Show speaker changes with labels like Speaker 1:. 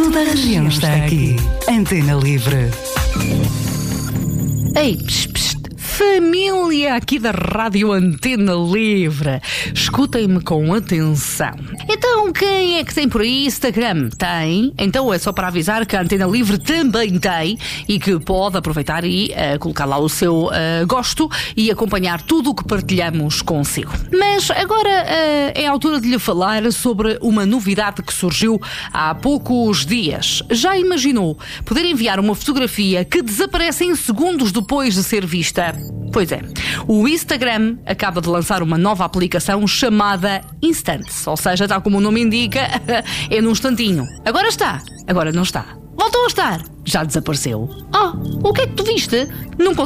Speaker 1: Toda a região está aqui. Antena Livre.
Speaker 2: Ei, psh, psh, família aqui da Rádio Antena Livre, escutem-me com atenção. Então, quem é que tem por aí Instagram? Tem? Então é só para avisar que a Antena Livre também tem e que pode aproveitar e colocar lá o seu gosto e acompanhar tudo o que partilhamos consigo. Mas agora é a altura de lhe falar sobre uma novidade que surgiu há poucos dias. Já imaginou poder enviar uma fotografia que desaparece em segundos depois de ser vista? Pois é, o Instagram acaba de lançar uma nova aplicação chamada Instants, ou seja, tal como o nome indica, é num instantinho. Agora está, agora não está. Voltou a estar, já desapareceu. O que é que tu viste? Não